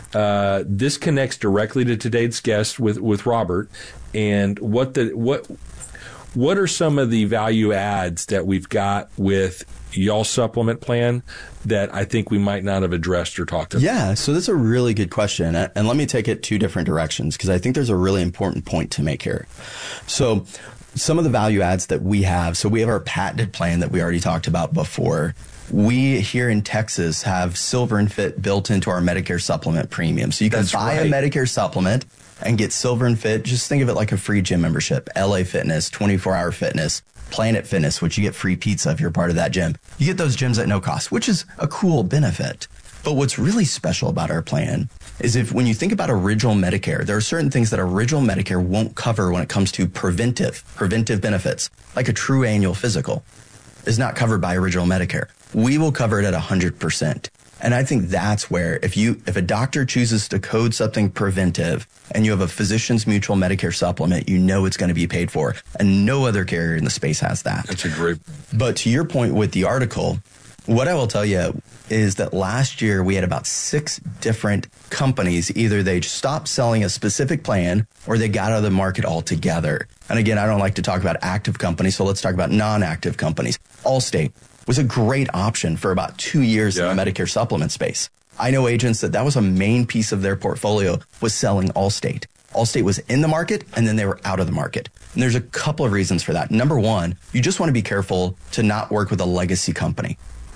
Uh, this connects directly to today's guest with, with Robert and what the what what are some of the value adds that we've got with y'all supplement plan that I think we might not have addressed or talked about? Yeah, so that's a really good question. And let me take it two different directions because I think there's a really important point to make here. So some of the value adds that we have, so we have our patented plan that we already talked about before. We here in Texas have Silver and Fit built into our Medicare supplement premium. So you can That's buy right. a Medicare supplement and get Silver and Fit. Just think of it like a free gym membership. L A Fitness, twenty-four hour Fitness, Planet Fitness, which you get free pizza if you're part of that gym. You get those gyms at no cost, which is a cool benefit. But what's really special about our plan is if when you think about original Medicare, there are certain things that original Medicare won't cover when it comes to preventive, preventive benefits, like a true annual physical is not covered by original Medicare. We will cover it at one hundred percent. And I think that's where if you if a doctor chooses to code something preventive and you have a Physicians Mutual Medicare supplement, you know it's going to be paid for. And no other carrier in the space has that. That's a great. But to your point with the article, what I will tell you is that last year we had about six different companies. Either they stopped selling a specific plan or they got out of the market altogether. And again, I don't like to talk about active companies, so let's talk about non-active companies. Allstate was a great option for about two years Yeah. in the Medicare supplement space. I know agents that that was a main piece of their portfolio was selling Allstate. Allstate was in the market and then they were out of the market. And there's a couple of reasons for that. Number one, you just want to be careful to not work with a legacy company,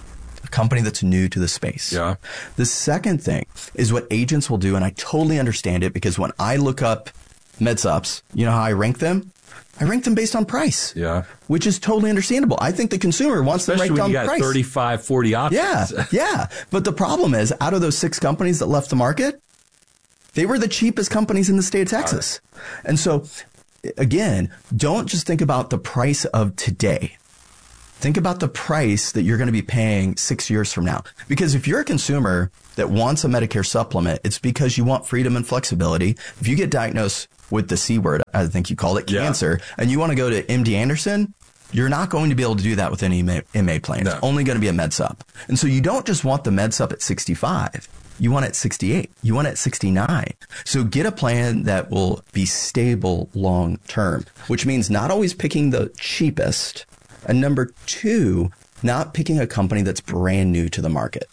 a company that's new to the space. Yeah. The second thing is what agents will do, and I totally understand it because when I look up MedSups, you know how I rank them? I rank them based on price. Yeah. Which is totally understandable. I think the consumer wants Especially them ranked when on you got price. thirty-five, forty options. Yeah, yeah. But the problem is, out of those six companies that left the market, They were the cheapest companies in the state of Texas. And so, again, don't just think about the price of today. Think about the price that you're going to be paying six years from now. Because if you're a consumer that wants a Medicare supplement, it's because you want freedom and flexibility. If you get diagnosed with the C word, I think you call it yeah. cancer, and you want to go to M D Anderson, you're not going to be able to do that with any M A plan. No. It's only going to be a MedSup. And so you don't just want the MedSup at sixty-five. You want it at sixty-eight. You want it at sixty-nine. So get a plan that will be stable long term, which means not always picking the cheapest. And number two, not picking a company that's brand new to the market.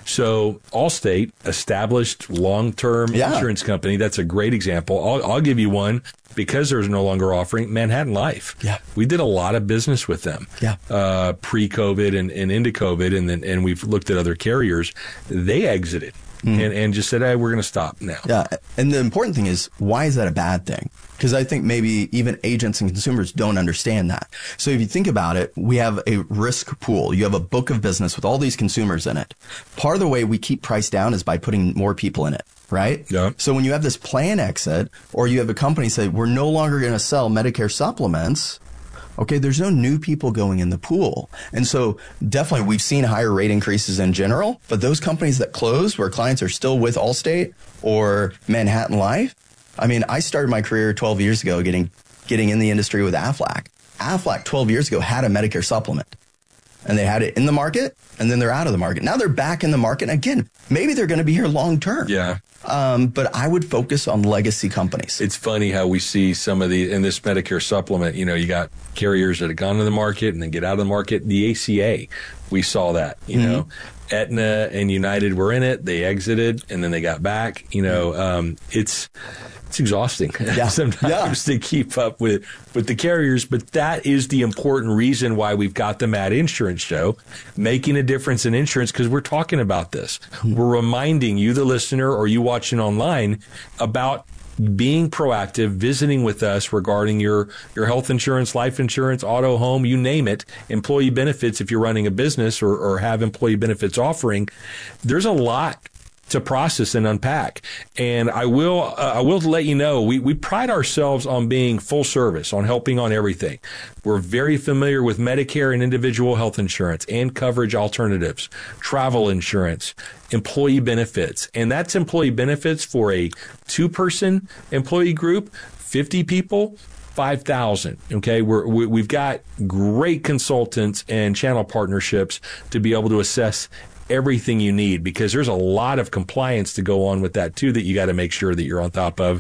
So Allstate, established long-term yeah. insurance company. That's a great example. I'll, I'll give you one because there's no longer offering Manhattan Life. Yeah. We did a lot of business with them yeah. uh, pre-COVID and, and into COVID, and then and we've looked at other carriers. They exited. Mm. And, and just said, hey, we're going to stop now. Yeah. And the important thing is, why is that a bad thing? Because I think maybe even agents and consumers don't understand that. So if you think about it, we have a risk pool. You have a book of business with all these consumers in it. Part of the way we keep price down is by putting more people in it, right? Yeah. So when you have this plan exit, or you have a company say, we're no longer going to sell Medicare supplements, okay, there's no new people going in the pool. And so definitely we've seen higher rate increases in general, but those companies that close where clients are still with Allstate or Manhattan Life, I mean, I started my career twelve years ago getting getting in the industry with Aflac. Aflac twelve years ago had a Medicare supplement. And they had it in the market, and then they're out of the market. Now they're back in the market. And again, maybe they're going to be here long term. Yeah. Um, but I would focus on legacy companies. It's funny how we see some of the, in this Medicare supplement, you know, you got carriers that have gone to the market and then get out of the market. The A C A, we saw that, you mm-hmm. know. Aetna and United were in it. They exited, and then they got back. You know, um, it's it's exhausting yeah. sometimes yeah. to keep up with, with the carriers. But that is the important reason why we've got the Mad Insurance Show, making a difference in insurance, because we're talking about this. Mm-hmm. We're reminding you, the listener, or you watching online, about being proactive, visiting with us regarding your, your health insurance, life insurance, auto, home, you name it, employee benefits if you're running a business or, or have employee benefits offering. There's a lot to process and unpack. And I will, uh, I will let you know, we, we pride ourselves on being full service, on helping on everything. We're very familiar with Medicare and individual health insurance and coverage alternatives, travel insurance, employee benefits. And that's employee benefits for a two-person employee group, fifty people, five thousand. Okay. We're, we, we've got great consultants and channel partnerships to be able to assess everything you need, because there's a lot of compliance to go on with that too that you got to make sure that you're on top of.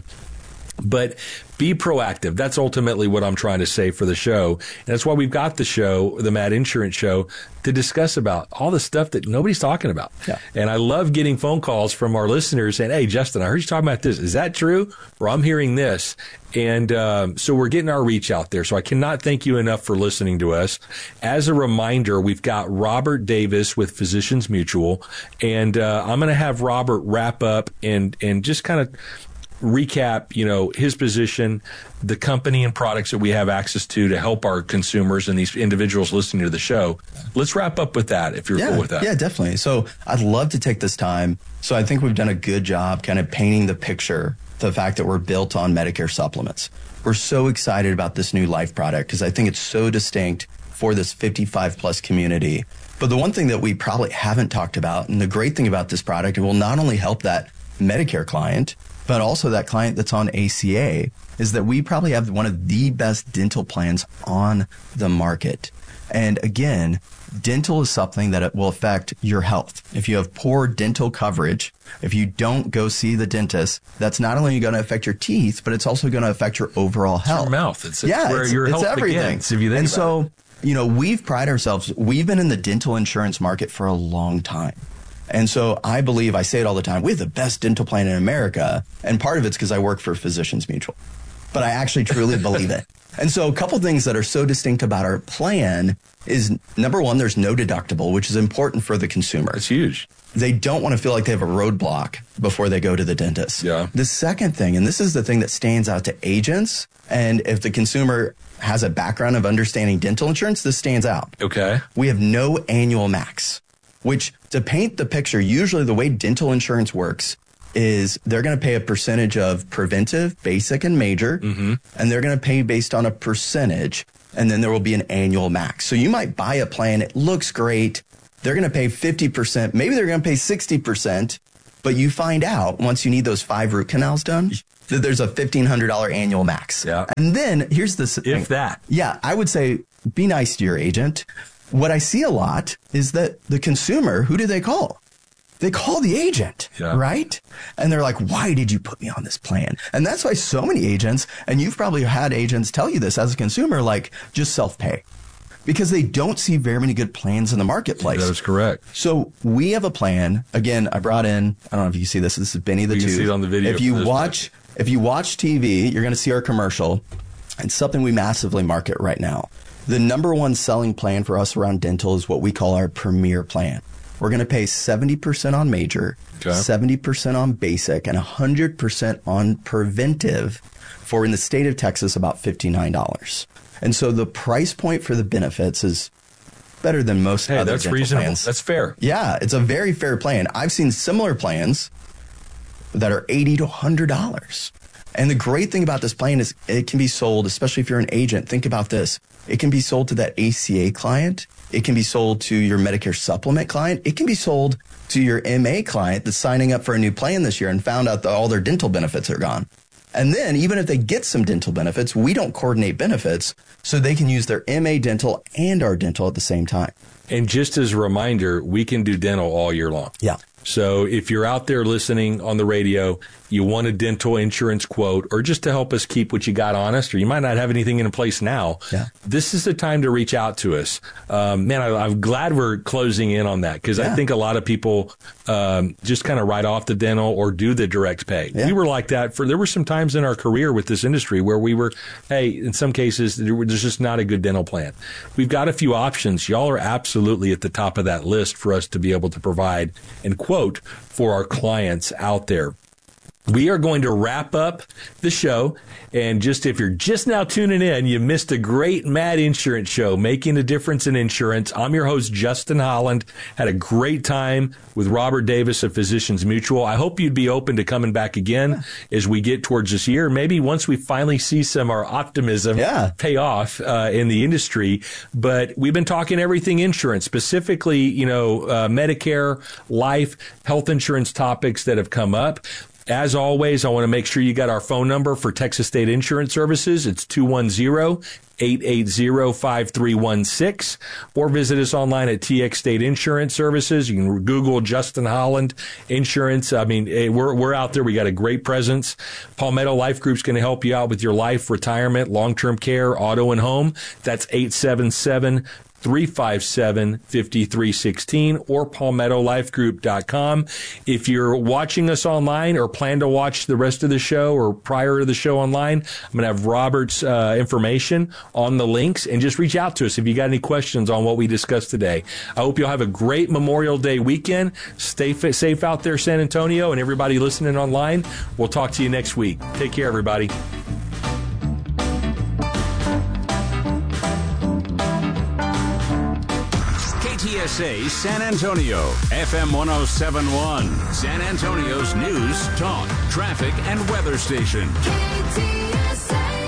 But be proactive. That's ultimately what I'm trying to say for the show. And that's why we've got the show, the Mad Insurance Show, to discuss about all the stuff that nobody's talking about. Yeah. And I love getting phone calls from our listeners saying, hey, Justin, I heard you talking about this. Is that true? Or I'm hearing this. And um, so we're getting our reach out there. So I cannot thank you enough for listening to us. As a reminder, we've got Robert Davis with Physicians Mutual. And uh, I'm going to have Robert wrap up and, and just kind of recap, you know, his position, the company and products that we have access to to help our consumers and these individuals listening to the show. Let's wrap up with that, if you're yeah, cool with that. Yeah, definitely. So I'd love to take this time. So I think we've done a good job kind of painting the picture, the fact that we're built on Medicare supplements. We're so excited about this new life product because I think it's so distinct for this fifty-five plus community. But the one thing that we probably haven't talked about, and the great thing about this product, it will not only help that Medicare client, but also that client that's on A C A, is that we probably have one of the best dental plans on the market. And again, dental is something that it will affect your health. If you have poor dental coverage, if you don't go see the dentist, that's not only going to affect your teeth, but it's also going to affect your overall health. It's your mouth. It's, it's yeah, where it's, your it's health everything. begins, if you think and about so, it. you know, we've pride ourselves. We've been in the dental insurance market for a long time. And so I believe, I say it all the time, we have the best dental plan in America. And part of it's because I work for Physicians Mutual. But I actually truly believe it. And so a couple things that are so distinct about our plan is, number one, there's no deductible, which is important for the consumer. It's huge. They don't want to feel like they have a roadblock before they go to the dentist. Yeah. The second thing, and this is the thing that stands out to agents, and if the consumer has a background of understanding dental insurance, this stands out. Okay. We have no annual max, which, to paint the picture, usually the way dental insurance works is they're going to pay a percentage of preventive, basic, and major, mm-hmm. and they're going to pay based on a percentage, and then there will be an annual max. So you might buy a plan, it looks great, they're going to pay fifty percent, maybe they're going to pay sixty percent, but you find out once you need those five root canals done that there's a fifteen hundred dollars annual max. Yeah. And then here's the thing. If that. Yeah, I would say be nice to your agent. What I see a lot is that the consumer, who do they call? They call the agent, yeah. right? And they're like, why did you put me on this plan? And that's why so many agents, and you've probably had agents tell you this as a consumer, like just self-pay. Because they don't see very many good plans in the marketplace. That is correct. So we have a plan. Again, I brought in, I don't know if you can see this. This is Benny the Tooth. You can see it on the video. If you watch, if you watch T V, you're going to see our commercial. It's something we massively market right now. The number one selling plan for us around dental is what we call our Premier plan. We're going to pay seventy percent on major, okay. seventy percent on basic, and one hundred percent on preventive for, in the state of Texas, about fifty-nine dollars. And so the price point for the benefits is better than most hey, other that's dental reasonable. plans. That's fair. Yeah, it's a very fair plan. I've seen similar plans that are eighty to one hundred dollars. And the great thing about this plan is it can be sold, especially if you're an agent. Think about this. It can be sold to that A C A client. It can be sold to your Medicare supplement client. It can be sold to your M A client that's signing up for a new plan this year and found out that all their dental benefits are gone. And then even if they get some dental benefits, we don't coordinate benefits, so they can use their M A dental and our dental at the same time. And just as a reminder, we can do dental all year long. Yeah. So if you're out there listening on the radio, you want a dental insurance quote, or just to help us keep what you got honest, or you might not have anything in place now, yeah. this is the time to reach out to us. Um, man, I, I'm glad we're closing in on that, because yeah. I think a lot of people um, just kind of write off the dental or do the direct pay. Yeah. We were like that for, there were some times in our career with this industry where we were, hey, in some cases, there's just not a good dental plan. We've got a few options. Y'all are absolutely at the top of that list for us to be able to provide and quote for our clients out there. We are going to wrap up the show. And just if you're just now tuning in, you missed a great Mad Insurance show, Making a Difference in Insurance. I'm your host, Justin Holland. Had a great time with Robert Davis of Physicians Mutual. I hope you'd be open to coming back again as we get towards this year. Maybe once we finally see some of our optimism yeah. pay off uh, in the industry. But we've been talking everything insurance, specifically, you know, uh, Medicare, life, health insurance topics that have come up. As always, I want to make sure you got our phone number for Texas State Insurance Services. It's two one zero, eight eight zero, five three one six, or visit us online at T X State Insurance Services. You can Google Justin Holland Insurance. I mean, we're we're out there. We got a great presence. Palmetto Life Group's going to help you out with your life, retirement, long-term care, auto, and home. That's eight seven seven, three five seven, five three one six or palmetto life group dot com. If you're watching us online or plan to watch the rest of the show or prior to the show online, I'm going to have Robert's uh, information on the links, and just reach out to us if you got any questions on what we discussed today. I hope you'll have a great Memorial Day weekend. Stay f- safe out there, San Antonio, and everybody listening online. We'll talk to you next week. Take care, everybody. T S A San Antonio, F M one oh seven point one, San Antonio's news, talk, traffic, and weather station. K T S A.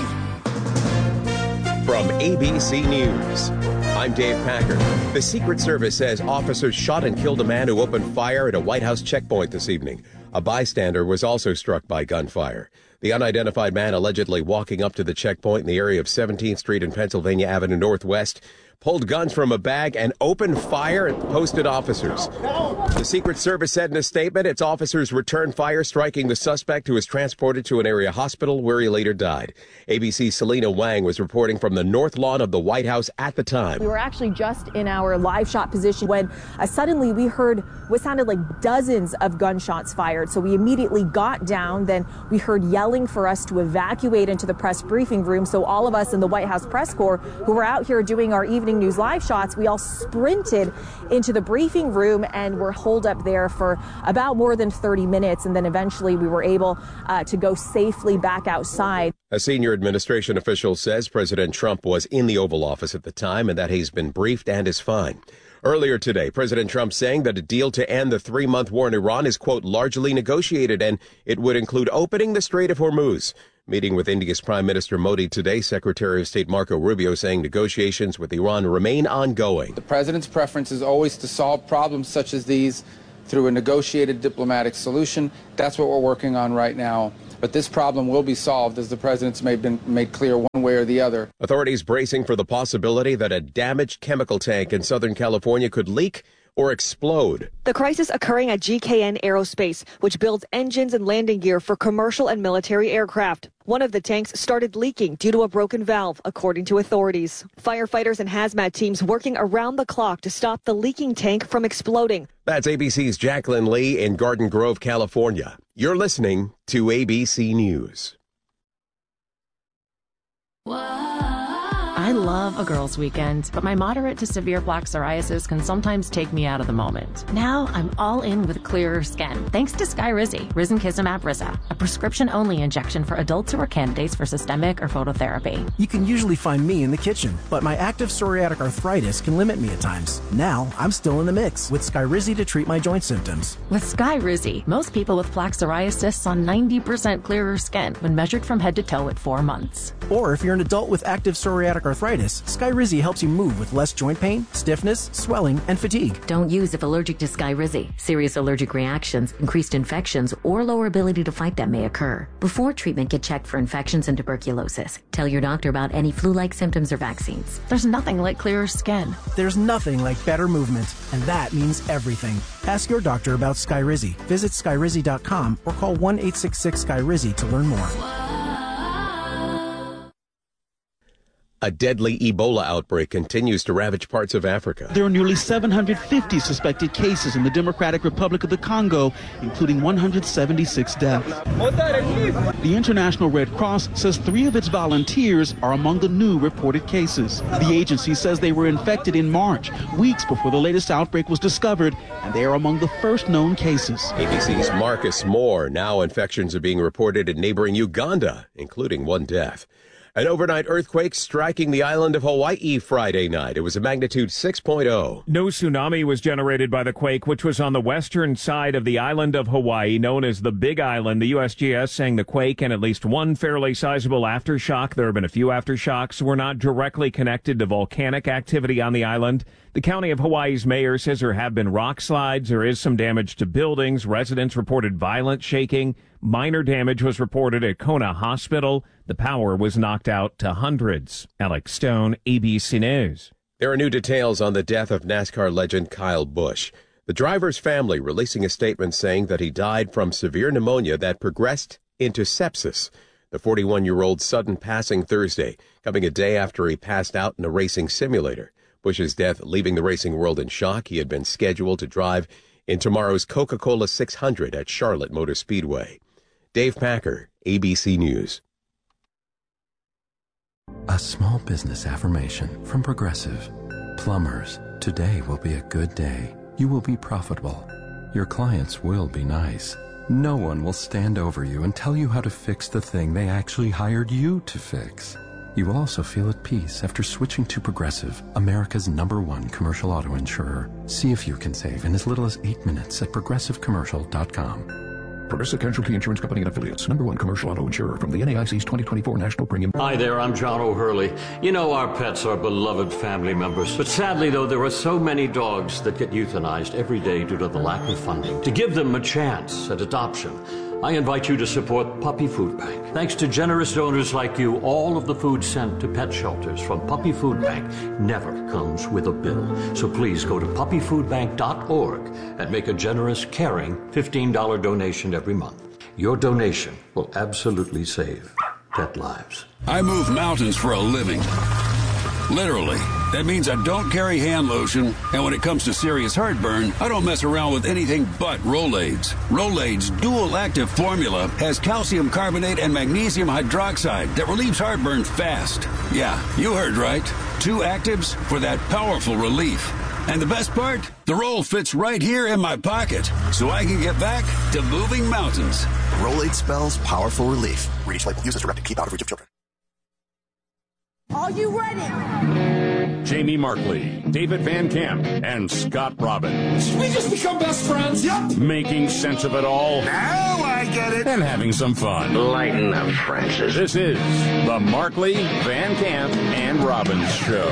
From A B C News, I'm Dave Packer. The Secret Service says officers shot and killed a man who opened fire at a White House checkpoint this evening. A bystander was also struck by gunfire. The unidentified man allegedly walking up to the checkpoint in the area of seventeenth Street and Pennsylvania Avenue Northwest pulled guns from a bag and opened fire at posted officers. The Secret Service said in a statement its officers returned fire, striking the suspect, who was transported to an area hospital where he later died. A B C's Selena Wang was reporting from the north lawn of the White House at the time. We were actually just in our live shot position when uh, suddenly we heard what sounded like dozens of gunshots fired. So we immediately got down. Then we heard yelling for us to evacuate into the press briefing room. So all of us in the White House press corps who were out here doing our evening news live shots, we all sprinted into the briefing room and were holed up there for about more than thirty minutes. And then eventually we were able uh, to go safely back outside. A senior administration official says President Trump was in the Oval Office at the time and that he's been briefed and is fine. Earlier today, President Trump saying that a deal to end the three-month war in Iran is, quote, largely negotiated, and it would include opening the Strait of Hormuz. Meeting with India's Prime Minister Modi today, Secretary of State Marco Rubio saying negotiations with Iran remain ongoing. The president's preference is always to solve problems such as these through a negotiated diplomatic solution. That's what we're working on right now. But this problem will be solved, as the president's made, been made clear one way or the other. Authorities bracing for the possibility that a damaged chemical tank in Southern California could leak or explode. The crisis occurring at G K N Aerospace, which builds engines and landing gear for commercial and military aircraft. One of the tanks started leaking due to a broken valve, according to authorities. Firefighters and hazmat teams working around the clock to stop the leaking tank from exploding. That's A B C's Jacqueline Lee in Garden Grove, California. You're listening to A B C News. I love a girls' weekend, but my moderate to severe plaque psoriasis can sometimes take me out of the moment. Now I'm all in with clearer skin, thanks to Skyrizi, risankizumab Riza, a prescription-only injection for adults who are candidates for systemic or phototherapy. You can usually find me in the kitchen, but my active psoriatic arthritis can limit me at times. Now I'm still in the mix with Skyrizi to treat my joint symptoms. With Skyrizi, most people with plaque psoriasis saw ninety percent clearer skin when measured from head to toe at four months. Or if you're an adult with active psoriatic arthritis, Skyrizi helps you move with less joint pain, stiffness, swelling, and fatigue. Don't use if allergic to Skyrizi. Serious allergic reactions, increased infections, or lower ability to fight them may occur. Before treatment, get checked for infections and tuberculosis. Tell your doctor about any flu-like symptoms or vaccines. There's nothing like clearer skin. There's nothing like better movement, and that means everything. Ask your doctor about Skyrizi. Visit Skyrizi dot com or call one eight six six Skyrizi to learn more. A deadly Ebola outbreak continues to ravage parts of Africa. There are nearly seven hundred fifty suspected cases in the Democratic Republic of the Congo, including one hundred seventy-six deaths. The International Red Cross says three of its volunteers are among the new reported cases. The agency says they were infected in March, weeks before the latest outbreak was discovered, and they are among the first known cases. A B C's Marcus Moore. Now infections are being reported in neighboring Uganda, including one death. An overnight earthquake striking the island of Hawaii Friday night. It was a magnitude six point oh. No tsunami was generated by the quake, which was on the western side of the island of Hawaii, known as the Big Island. The U S G S saying the quake and at least one fairly sizable aftershock, there have been a few aftershocks, were not directly connected to volcanic activity on the island. The county of Hawaii's mayor says there have been rock slides. There is some damage to buildings. Residents reported violent shaking. Minor damage was reported at Kona Hospital. The power was knocked out to hundreds. Alex Stone, A B C News. There are new details on the death of NASCAR legend Kyle Busch. The driver's family releasing a statement saying that he died from severe pneumonia that progressed into sepsis. The forty-one-year-old's sudden passing Thursday, coming a day after he passed out in a racing simulator. Busch's death leaving the racing world in shock. He had been scheduled to drive in tomorrow's Coca-Cola six hundred at Charlotte Motor Speedway. Dave Packer, A B C News. A small business affirmation from Progressive. Plumbers, today will be a good day. You will be profitable. Your clients will be nice. No one will stand over you and tell you how to fix the thing they actually hired you to fix. You will also feel at peace after switching to Progressive, America's number one commercial auto insurer. See if you can save in as little as eight minutes at progressive commercial dot com. Progressive Casualty Insurance Company and Affiliates. Number one commercial auto insurer from the N A I C's twenty twenty-four National Premium. Hi there, I'm John O'Hurley. You know our pets are beloved family members. But sadly, though, there are so many dogs that get euthanized every day due to the lack of funding. To give them a chance at adoption, I invite you to support Puppy Food Bank. Thanks to generous donors like you, all of the food sent to pet shelters from Puppy Food Bank never comes with a bill. So please go to puppy food bank dot org and make a generous, caring fifteen dollars donation every month. Your donation will absolutely save pet lives. I move mountains for a living. Literally. That means I don't carry hand lotion, and when it comes to serious heartburn, I don't mess around with anything but Rolaids. Rolaids' dual-active formula has calcium carbonate and magnesium hydroxide that relieves heartburn fast. Yeah, you heard right. Two actives for that powerful relief. And the best part? The roll fits right here in my pocket, so I can get back to moving mountains. Rolaid spells powerful relief. Read each label. Use as directed. Keep out of reach of children. Are you ready? Jamie Markley, David Van Camp, and Scott Robbins. We just become best friends. Yep. Making sense of it all. Now I get it. And having some fun. Lighten up, Francis. This is the Markley, Van Camp, and Robbins Show.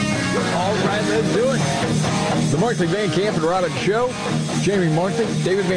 All right, let's do it. The Markley, Van Camp, and Robbins Show. Jamie Markley, David Van